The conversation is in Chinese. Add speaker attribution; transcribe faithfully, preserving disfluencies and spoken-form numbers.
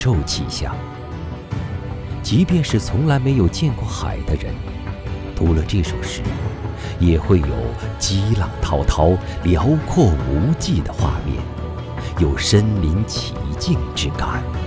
Speaker 1: 受气象。即便是从来没有见过海的人，读了这首诗，也会有激浪滔滔、辽阔无际的画面，有身临其境之感。